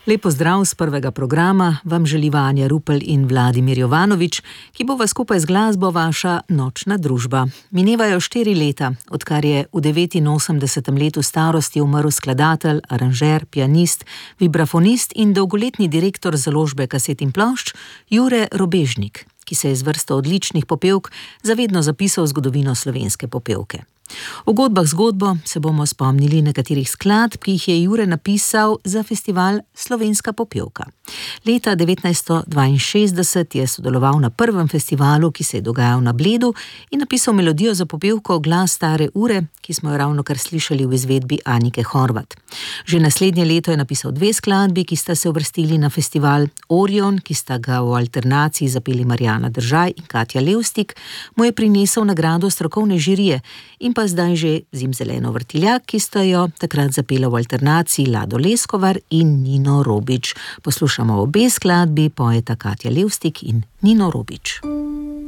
Lep pozdrav z prvega programa vam želiva Anja Rupel in Vladimir Jovanovič, ki bova skupaj z glasbo vaša nočna družba. Minevajo 4 leta, odkar je v 89. letu starosti umrl skladatelj, aranžer, pianist, vibrafonist in dolgoletni direktor založbe kaset in plošč Jure Robežnik, ki se je z vrsto odličnih popevk zavedno zapisal v zgodovino slovenske popevke. V Godbah zgodbo se bomo spomnili nekaterih skladb, ki jih je Jure napisal za festival Slovenska popevka. Leta 1962 je sodeloval na prvem festivalu, ki se je dogajal na Bledu, in napisal melodijo za popevko Glas stare ure, ki smo jo ravnokar slišali v izvedbi Anike Horvat. Že naslednje leto je napisal 2 skladbi, ki sta se uvrstili na festival. Orion, ki sta ga v alternaciji zapeli Marjana Držaj in Katja Levstik, mu je prinesel nagrado strokovne žirije, in pa zdaj že Zimzeleno vrtiljak, ki sta jo takrat zapela v alternaciji Lado Leskovar in Nino Robič. Poslušamo obe skladbi poeta Katja Levstik in Nino Robič.